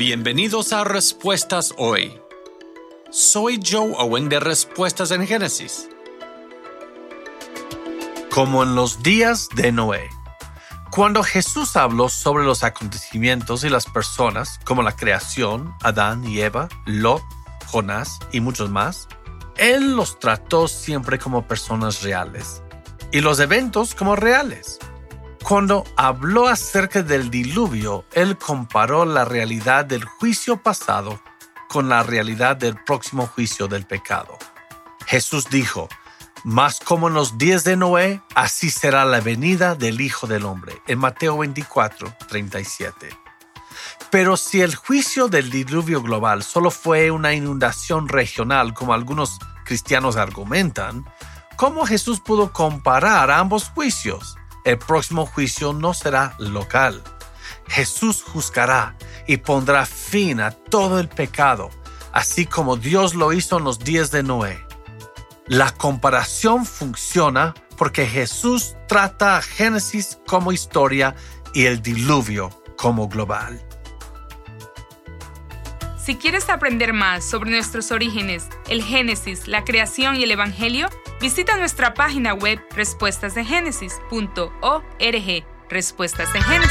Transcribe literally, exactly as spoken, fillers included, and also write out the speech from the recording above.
Bienvenidos a Respuestas Hoy. Soy Joe Owen de Respuestas en Génesis. Como en los días de Noé. Cuando Jesús habló sobre los acontecimientos y las personas, como la creación, Adán y Eva, Lot, Jonás y muchos más, Él los trató siempre como personas reales y los eventos como reales. Cuando habló acerca del diluvio, Él comparó la realidad del juicio pasado con la realidad del próximo juicio del pecado. Jesús dijo, «Mas como en los días de Noé, así será la venida del Hijo del Hombre», en Mateo veinticuatro, treinta y siete. Pero si el juicio del diluvio global solo fue una inundación regional, como algunos cristianos argumentan, ¿cómo Jesús pudo comparar ambos juicios? El próximo juicio no será local. Jesús juzgará y pondrá fin a todo el pecado, así como Dios lo hizo en los días de Noé. La comparación funciona porque Jesús trata a Génesis como historia y el diluvio como global. Si quieres aprender más sobre nuestros orígenes, el Génesis, la creación y el Evangelio, visita nuestra página web respuestas de génesis punto org. Respuestas en Génesis.